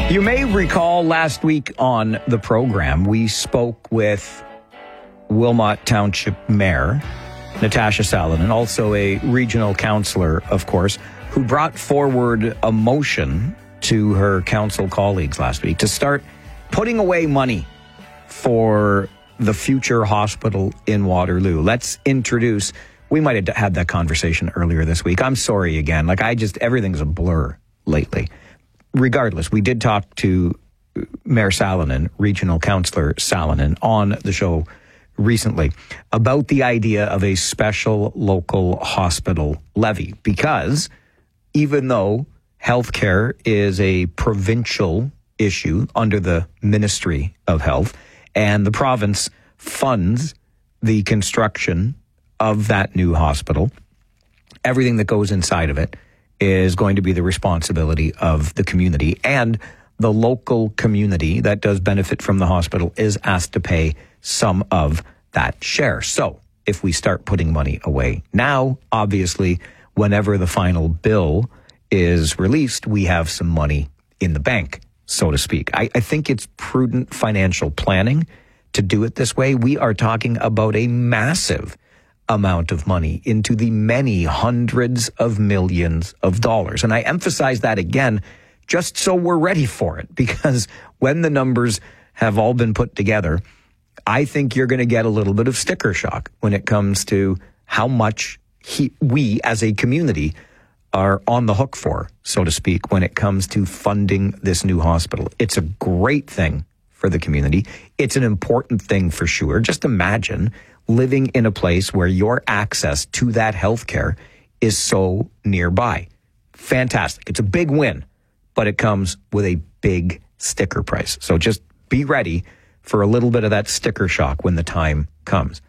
You may recall last week on the program, we spoke with Wilmot Township Mayor Natasha Salonen, also a regional councillor, of course, who brought forward a motion to her council colleagues last week to start putting away money for the future hospital in Waterloo. Let's introduce, we might have had that conversation earlier this week. I'm sorry again. Everything's a blur lately. Regardless, we did talk to Mayor Salonen, Regional Councillor Salonen, on the show recently about the idea of a special local hospital levy, because even though healthcare is a provincial issue under the Ministry of Health, and the province funds the construction of that new hospital, everything that goes inside of it is going to be the responsibility of the community, and the local community that does benefit from the hospital is asked to pay some of that share. So if we start putting money away now, obviously, whenever the final bill is released, we have some money in the bank, so to speak. I think it's prudent financial planning to do it this way. We are talking about a massive amount of money into the many hundreds of millions of dollars. And I emphasize that again, just so we're ready for it, because when the numbers have all been put together, I think you're going to get a little bit of sticker shock when it comes to how much we as a community are on the hook for, so to speak, when it comes to funding this new hospital. It's a great thing for the community. It's an important thing for sure. Just imagine living in a place where your access to that healthcare is so nearby. Fantastic. It's a big win, but it comes with a big sticker price. So just be ready for a little bit of that sticker shock when the time comes.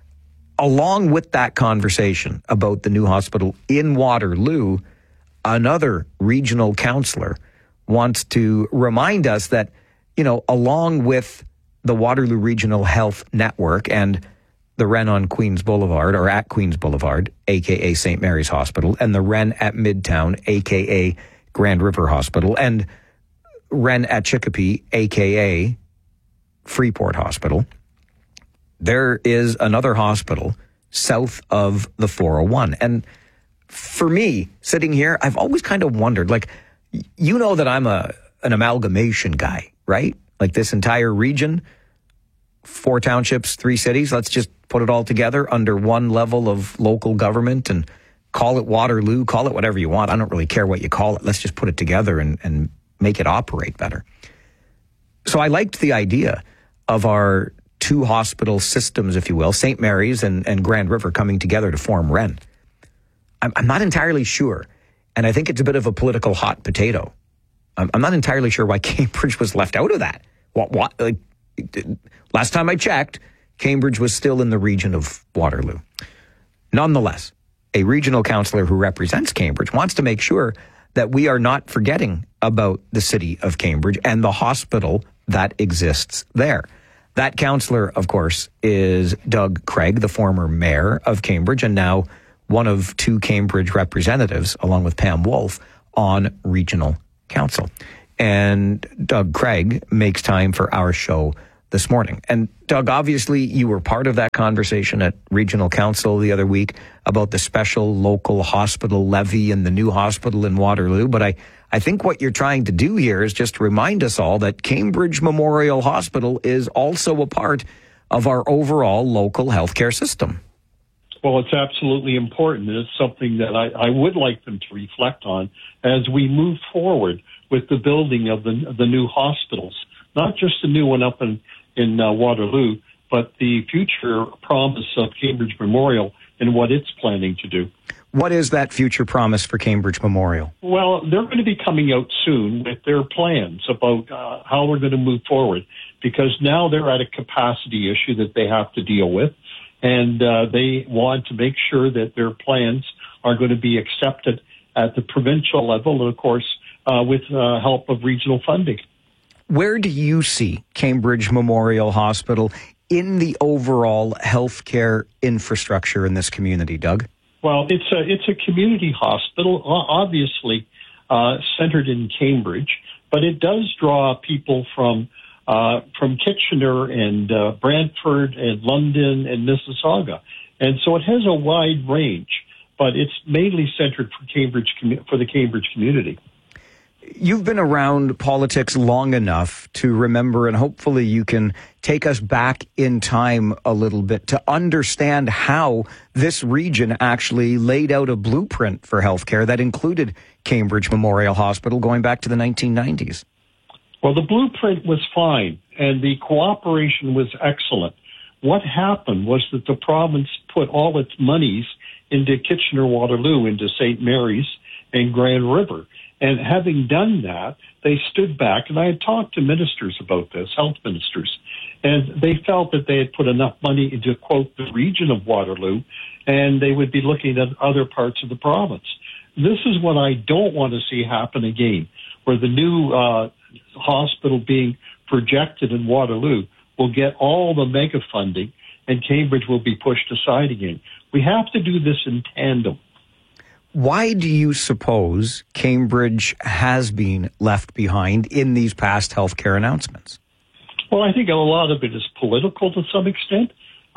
Along with that conversation about the new hospital in Waterloo, another regional councillor wants to remind us that, along with the Waterloo Regional Health Network and the Wren on Queens Boulevard, or at Queens Boulevard, a.k.a. St. Mary's Hospital, and the Wren at Midtown, a.k.a. Grand River Hospital, and Wren at Chicopee, a.k.a. Freeport Hospital, there is another hospital south of the 401. And for me, sitting here, I've always kind of wondered, that I'm an amalgamation guy, right? Like this entire region, 4 townships, 3 cities, let's just put it all together under one level of local government and call it Waterloo, call it whatever you want. I don't really care what you call it. Let's just put it together and make it operate better. So I liked the idea of our 2 hospital systems, if you will, St. Mary's and Grand River, coming together to form Wren. I'm not entirely sure, and I think it's a bit of a political hot potato. I'm not entirely sure why Cambridge was left out of that. Last time I checked, Cambridge was still in the region of Waterloo. Nonetheless, a regional councillor who represents Cambridge wants to make sure that we are not forgetting about the city of Cambridge and the hospital that exists there. That councillor, of course, is Doug Craig, the former mayor of Cambridge, and now one of 2 Cambridge representatives, along with Pam Wolf, on regional council. And Doug Craig makes time for our show this morning. And Doug, obviously you were part of that conversation at regional council the other week about the special local hospital levy and the new hospital in Waterloo. But I think what you're trying to do here is just remind us all that Cambridge Memorial Hospital is also a part of our overall local healthcare system. Well, it's absolutely important. It's something that I would like them to reflect on as we move forward with the building of the new hospitals, not just the new one up in Waterloo, but the future promise of Cambridge Memorial and what it's planning to do. What is that future promise for Cambridge Memorial? Well, they're going to be coming out soon with their plans about how we're going to move forward, because now they're at a capacity issue that they have to deal with, and they want to make sure that their plans are going to be accepted at the provincial level, and of course, with help of regional funding. Where do you see Cambridge Memorial Hospital in the overall healthcare infrastructure in this community, Doug? Well, it's a community hospital. Obviously, centered in Cambridge, but it does draw people from Kitchener and Brantford and London and Mississauga. And so it has a wide range, but it's mainly centered for the Cambridge community. You've been around politics long enough to remember, and hopefully you can take us back in time a little bit to understand how this region actually laid out a blueprint for healthcare that included Cambridge Memorial Hospital going back to the 1990s. Well, the blueprint was fine, and the cooperation was excellent. What happened was that the province put all its monies into Kitchener-Waterloo, into St. Mary's and Grand River. And having done that, they stood back, and I had talked to ministers about this, health ministers, and they felt that they had put enough money into, quote, the region of Waterloo, and they would be looking at other parts of the province. This is what I don't want to see happen again, where the new hospital being projected in Waterloo will get all the mega funding, and Cambridge will be pushed aside again. We have to do this in tandem. Why do you suppose Cambridge has been left behind in these past healthcare announcements? Well, I think a lot of it is political to some extent,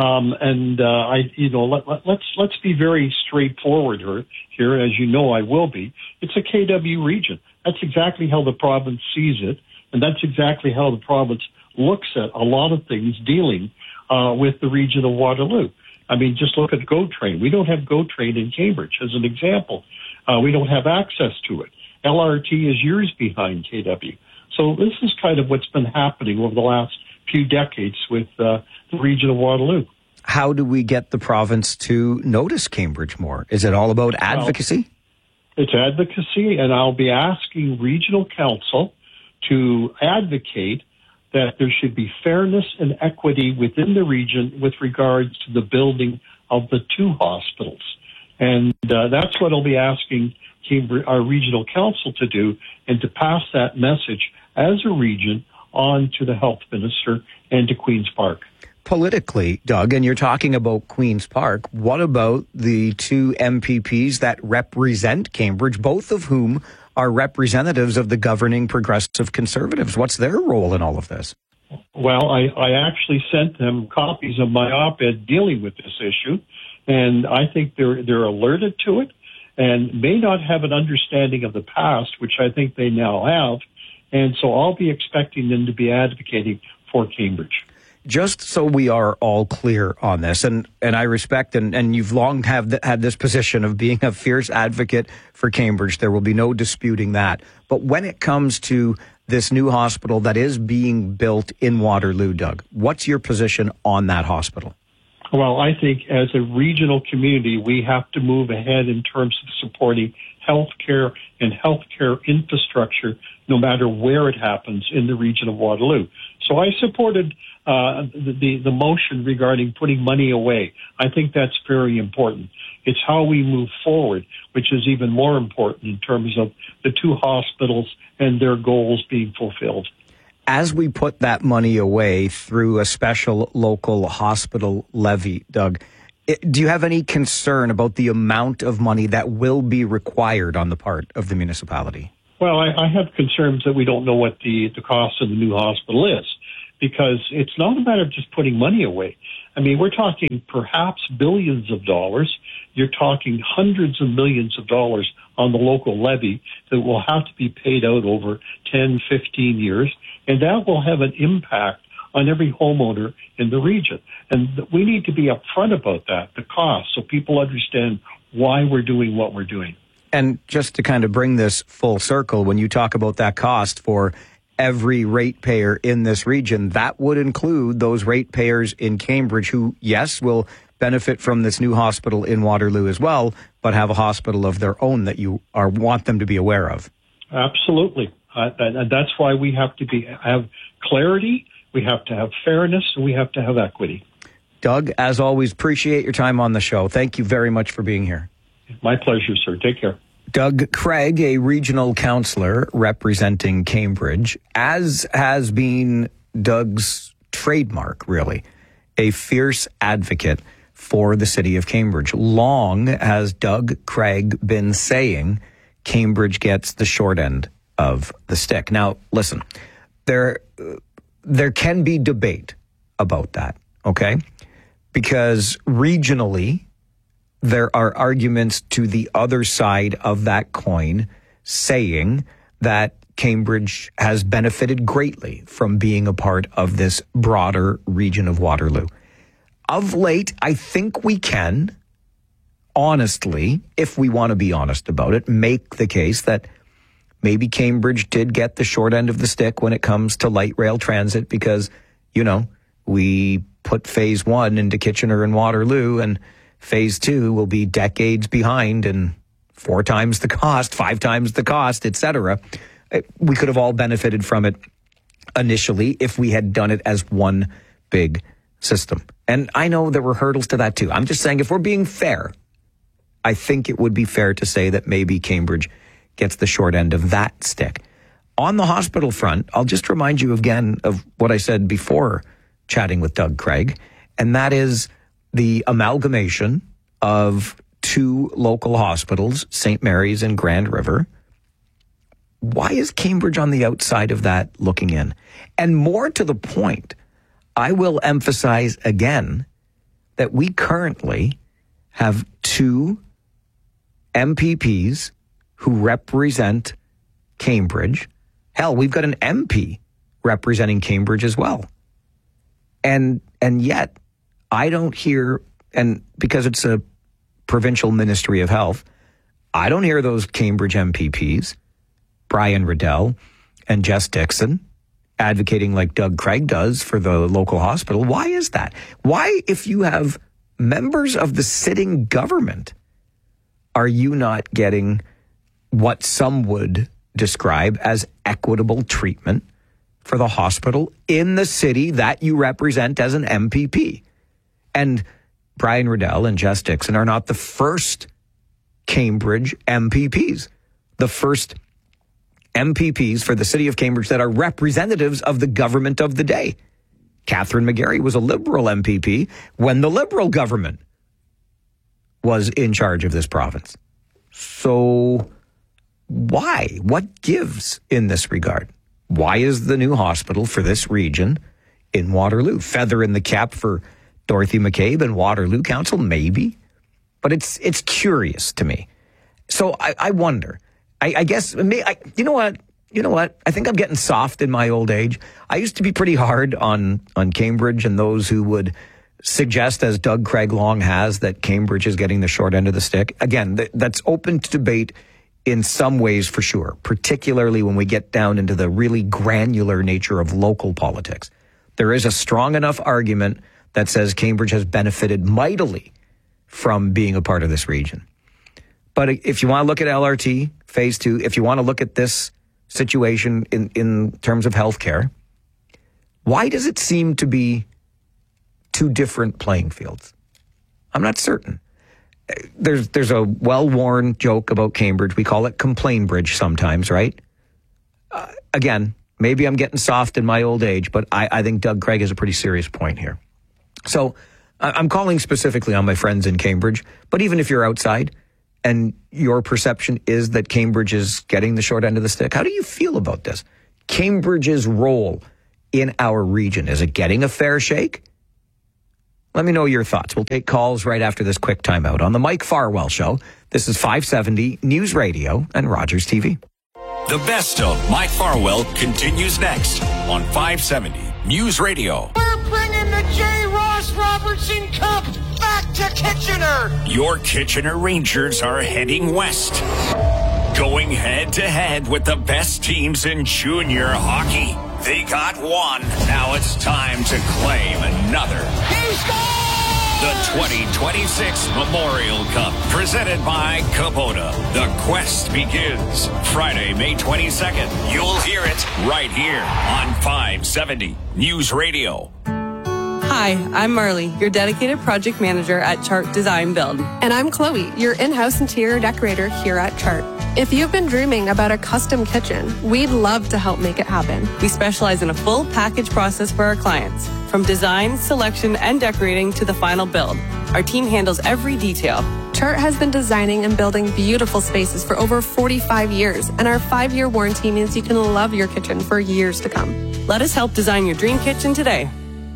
let's be very straightforward here. As you know, I will be. It's a KW region. That's exactly how the province sees it, and that's exactly how the province looks at a lot of things dealing with the region of Waterloo. I mean, just look at GO Train. We don't have GO Train in Cambridge, as an example. We don't have access to it. LRT is years behind KW. So this is kind of what's been happening over the last few decades with the region of Waterloo. How do we get the province to notice Cambridge more? Is it all about advocacy? Well, it's advocacy, and I'll be asking regional council to advocate that there should be fairness and equity within the region with regards to the building of the two hospitals. And that's what I'll be asking our regional council to do, and to pass that message as a region on to the health minister and to Queen's Park. Politically, Doug, and you're talking about Queen's Park, what about the two MPPs that represent Cambridge, both of whom are representatives of the governing Progressive Conservatives? What's their role in all of this? Well, I actually sent them copies of my op-ed dealing with this issue, and I think they're alerted to it and may not have an understanding of the past, which I think they now have, and so I'll be expecting them to be advocating for Cambridge. Just so we are all clear on this, and I respect, and you've long had this position of being a fierce advocate for Cambridge. There will be no disputing that. But when it comes to this new hospital that is being built in Waterloo, Doug, what's your position on that hospital? Well, I think as a regional community, we have to move ahead in terms of supporting healthcare and healthcare infrastructure, no matter where it happens in the region of Waterloo. So I supported the motion regarding putting money away. I think that's very important. It's how we move forward, which is even more important in terms of the two hospitals and their goals being fulfilled. As we put that money away through a special local hospital levy, Doug, do you have any concern about the amount of money that will be required on the part of the municipality? Well, I have concerns that we don't know what the cost of the new hospital is, because it's not a matter of just putting money away. I mean, we're talking perhaps billions of dollars. You're talking hundreds of millions of dollars on the local levy that will have to be paid out over 10, 15 years, and that will have an impact on every homeowner in the region. And we need to be upfront about that, the cost, so people understand why we're doing what we're doing. And just to kind of bring this full circle, when you talk about that cost for every ratepayer in this region, that would include those ratepayers in Cambridge who, yes, will benefit from this new hospital in Waterloo as well, but have a hospital of their own that you want them to be aware of. Absolutely. And that's why we have to have clarity, we have to have fairness, and we have to have equity. Doug, as always, appreciate your time on the show. Thank you very much for being here. My pleasure, sir. Take care. Doug Craig, a regional councillor representing Cambridge, as has been Doug's trademark, really, a fierce advocate for the city of Cambridge. Long has Doug Craig been saying Cambridge gets the short end of the stick. Now, listen, there can be debate about that, okay? Because regionally, there are arguments to the other side of that coin saying that Cambridge has benefited greatly from being a part of this broader region of Waterloo. Of late, I think we can, honestly, if we want to be honest about it, make the case that maybe Cambridge did get the short end of the stick when it comes to light rail transit because, we put phase 1 into Kitchener and Waterloo, and phase 2 will be decades behind and 4 times the cost, 5 times the cost, etc. We could have all benefited from it initially if we had done it as one big system. And I know there were hurdles to that too. I'm just saying, if we're being fair, I think it would be fair to say that maybe Cambridge gets the short end of that stick. On the hospital front, I'll just remind you again of what I said before chatting with Doug Craig, and that is the amalgamation of 2 local hospitals, St. Mary's and Grand River. Why is Cambridge on the outside of that looking in? And more to the point, I will emphasize again that we currently have 2 MPPs who represent Cambridge. Hell, we've got an MP representing Cambridge as well. And yet, I don't hear, and because it's a provincial Ministry of Health, I don't hear those Cambridge MPPs, Brian Riddell and Jess Dixon, advocating like Doug Craig does for the local hospital. Why is that? Why, if you have members of the sitting government, are you not getting what some would describe as equitable treatment for the hospital in the city that you represent as an MPP? And Brian Riddell and Jess Dixon are not the first Cambridge MPPs. The first MPPs for the city of Cambridge that are representatives of the government of the day. Catherine McGarry was a Liberal MPP when the Liberal government was in charge of this province. So why? What gives in this regard? Why is the new hospital for this region in Waterloo? Feather in the cap for Dorothy McCabe and Waterloo Council? Maybe. But it's curious to me. So I wonder. I guess, you know what? I think I'm getting soft in my old age. I used to be pretty hard on Cambridge and those who would suggest, as Doug Craig long has, that Cambridge is getting the short end of the stick. Again, that's open to debate in some ways for sure, particularly when we get down into the really granular nature of local politics. There is a strong enough argument that says Cambridge has benefited mightily from being a part of this region. But if you want to look at LRT, phase 2, if you want to look at this situation in terms of healthcare, why does it seem to be 2 different playing fields? I'm not certain. There's a well-worn joke about Cambridge. We call it Complain Bridge sometimes, right? Again, maybe I'm getting soft in my old age, but I think Doug Craig has a pretty serious point here. So I'm calling specifically on my friends in Cambridge, but even if you're outside and your perception is that Cambridge is getting the short end of the stick, how do you feel about this? Cambridge's role in our region, is it getting a fair shake? Let me know your thoughts. We'll take calls right after this quick timeout on the Mike Farwell Show. This is 570 News Radio and Rogers TV. The best of Mike Farwell continues next on 570 News Radio. We're bringing the J. Ross Robertson Cup back to Kitchener. Your Kitchener Rangers are heading west, going head-to-head with the best teams in junior hockey. They got one. Now it's time to claim another. He scored! The 2026 Memorial Cup, presented by Kubota. The quest begins Friday, May 22nd. You'll hear it right here on 570 News Radio. Hi, I'm Marley, your dedicated project manager at Chart Design Build. And I'm Chloe, your in-house interior decorator here at Chart. If you've been dreaming about a custom kitchen, we'd love to help make it happen. We specialize in a full package process for our clients, from design, selection, and decorating to the final build. Our team handles every detail. Chart has been designing and building beautiful spaces for over 45 years, and our 5-year warranty means you can love your kitchen for years to come. Let us help design your dream kitchen today.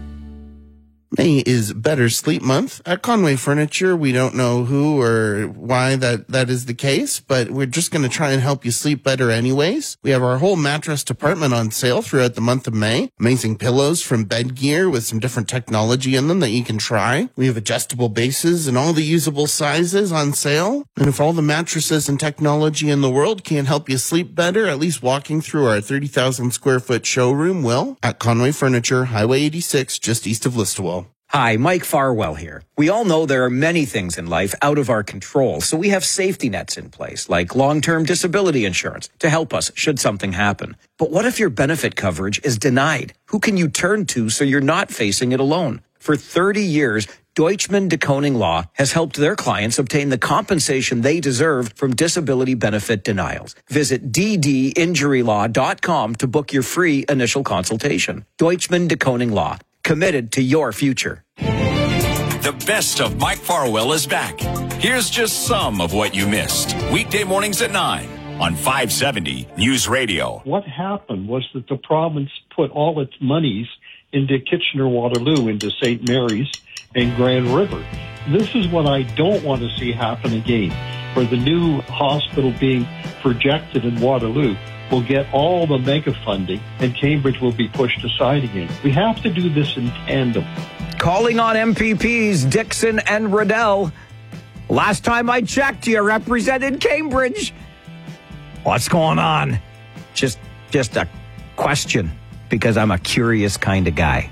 May is Better Sleep Month at Conway Furniture. We don't know who or why that is the case, but we're just going to try and help you sleep better anyways. We have our whole mattress department on sale throughout the month of May. Amazing pillows from Bed Gear with some different technology in them that you can try. We have adjustable bases and all the usable sizes on sale. And if all the mattresses and technology in the world can't help you sleep better, at least walking through our 30,000 square foot showroom will at Conway Furniture, Highway 86, just east of Listowel. Hi, Mike Farwell here. We all know there are many things in life out of our control, so we have safety nets in place, like long-term disability insurance, to help us should something happen. But what if your benefit coverage is denied? Who can you turn to so you're not facing it alone? For 30 years, Deutschman de Koning Law has helped their clients obtain the compensation they deserve from disability benefit denials. Visit ddinjurylaw.com to book your free initial consultation. Deutschman de Koning Law. Committed to your future. The best of Mike Farwell is back. Here's just some of what you missed. Weekday mornings at 9 on 570 News Radio. What happened was that the province put all its monies into Kitchener-Waterloo, into St. Mary's and Grand River. This is what I don't want to see happen again, where the new hospital being projected in Waterloo will get all the mega funding and Cambridge will be pushed aside again. We have to do this in tandem. Calling on MPPs Dixon and Riddell. Last time I checked, you represented Cambridge. What's going on? Just a question, because I'm a curious kind of guy.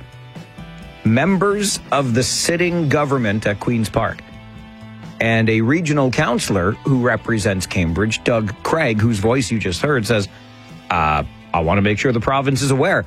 Members of the sitting government at Queen's Park and a regional councillor who represents Cambridge, Doug Craig, whose voice you just heard, says, I want to make sure the province is aware.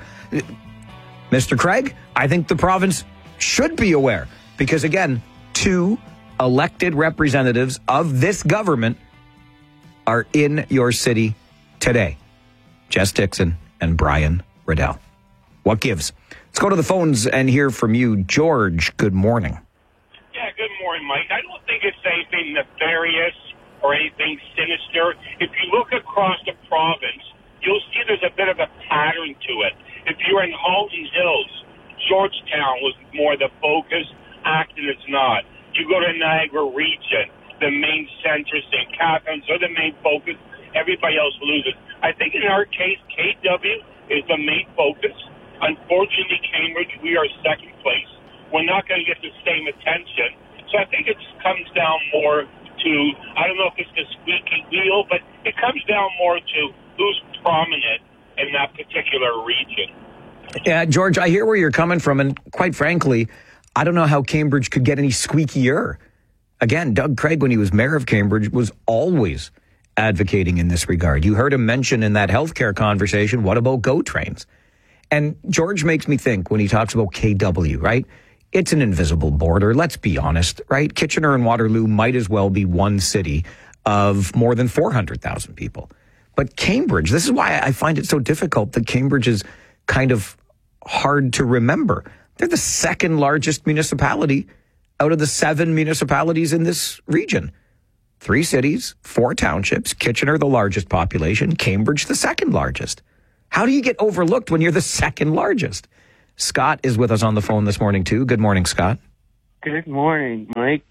Mr. Craig, I think the province should be aware because, again, 2 elected representatives of this government are in your city today. Jess Dixon and Brian Riddell. What gives? Let's go to the phones and hear from you. George, good morning. Yeah, good morning, Mike. I don't think it's anything nefarious or anything sinister. If you look across the province, you'll see there's a bit of a pattern to it. If you're in Halton Hills, Georgetown was more the focus. Acton is not. You go to Niagara Region, the main center, St. Catharines are the main focus. Everybody else loses. I think in our case, KW is the main focus. Unfortunately, Cambridge, we are second place. We're not going to get the same attention. So I think it comes down more to, I don't know if it's the squeaky wheel, but it comes down more to who's prominent in that particular region. Yeah, George, I hear where you're coming from, and quite frankly, I don't know how Cambridge could get any squeakier. Again, Doug Craig, when he was mayor of Cambridge, was always advocating in this regard. You heard him mention in that healthcare conversation, what about GO trains? And George makes me think when he talks about KW, right? It's an invisible border. Let's be honest, right? Kitchener and Waterloo might as well be one city of more than 400,000 people. But Cambridge, this is why I find it so difficult that Cambridge is kind of hard to remember. They're the second largest municipality out of the 7 municipalities in this region. 3 cities, 4 townships, Kitchener the largest population, Cambridge the second largest. How do you get overlooked when you're the second largest? Scott is with us on the phone this morning too. Good morning, Scott. Good morning, Mike.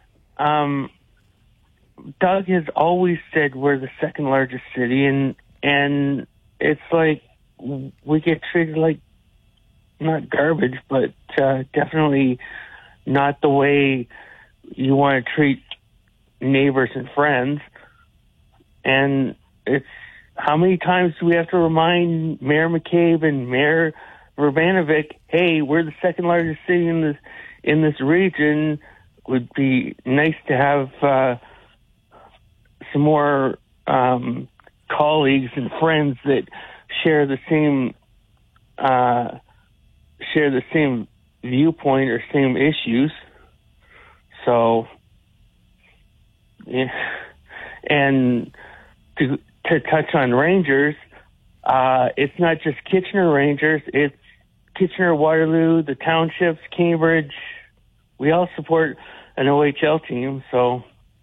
Doug has always said we're the second largest city, and it's like we get treated like not garbage, but definitely not the way you want to treat neighbors and friends. And it's how many times do we have to remind Mayor McCabe and Mayor Urbanovic, hey, we're the second largest city in this region. Would be nice to have some more colleagues and friends that share the same viewpoint or same issues. So, yeah. And to touch on Rangers, it's not just Kitchener Rangers, it's Kitchener, Waterloo, the townships, Cambridge. We all support an OHL team, so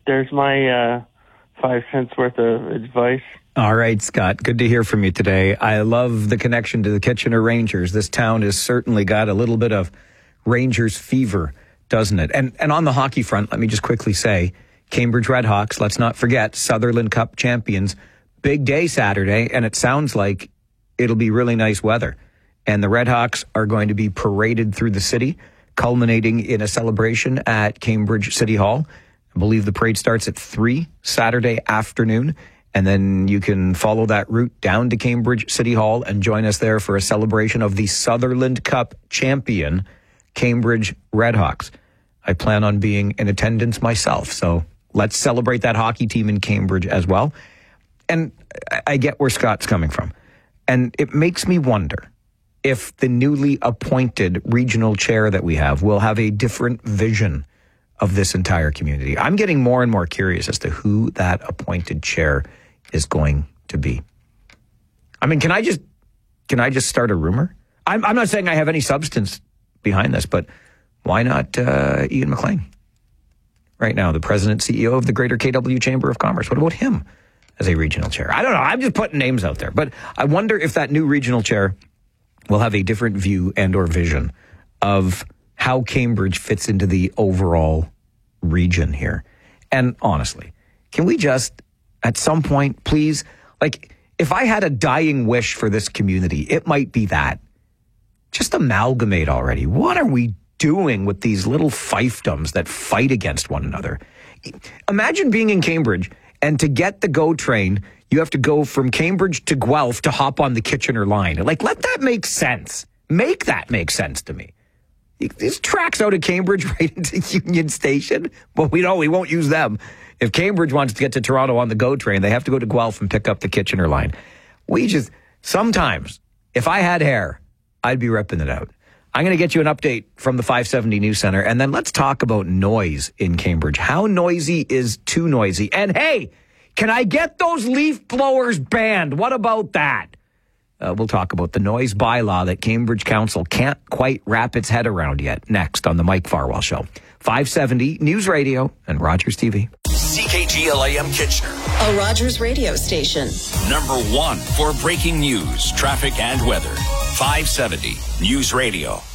there's my 5 cents worth of advice. All right, Scott. Good to hear from you today. I love the connection to the Kitchener Rangers. This town has certainly got a little bit of Rangers fever, doesn't it? And on the hockey front, let me just quickly say, Cambridge Redhawks, let's not forget, Sutherland Cup champions. Big day Saturday, and it sounds like it'll be really nice weather. And the Redhawks are going to be paraded through the city, culminating in a celebration at Cambridge City Hall. I believe the parade starts at 3 Saturday afternoon. And then you can follow that route down to Cambridge City Hall and join us there for a celebration of the Sutherland Cup champion, Cambridge Redhawks. I plan on being in attendance myself, so let's celebrate that hockey team in Cambridge as well. And I get where Scott's coming from. And it makes me wonder if the newly appointed regional chair that we have will have a different vision of this entire community. I'm getting more and more curious as to who that appointed chair is going to be. I mean, can I just start a rumor? I'm not saying I have any substance behind this, but why not Ian McLean? Right now, the president, CEO of the Greater KW Chamber of Commerce. What about him as a regional chair? I don't know. I'm just putting names out there. But I wonder if that new regional chair will have a different view and or vision of how Cambridge fits into the overall region here. And honestly, can we just, at some point, please, like, if I had a dying wish for this community, it might be that. Just amalgamate already. What are we doing with these little fiefdoms that fight against one another? Imagine being in Cambridge, and to get the GO train, you have to go from Cambridge to Guelph to hop on the Kitchener line. Like, let that make sense. Make that make sense to me. These tracks out of Cambridge right into Union Station, well, we won't use them. If Cambridge wants to get to Toronto on the GO train, they have to go to Guelph and pick up the Kitchener line. Sometimes, if I had hair, I'd be ripping it out. I'm going to get you an update from the 570 News Center, and then let's talk about noise in Cambridge. How noisy is too noisy? And hey, can I get those leaf blowers banned? What about that? We'll talk about the noise bylaw that Cambridge Council can't quite wrap its head around yet. Next on the Mike Farwell Show. 570 News Radio and Rogers TV. CKGL-AM Kitchener, a Rogers radio station. Number 1 for breaking news, traffic, and weather. 570 News Radio.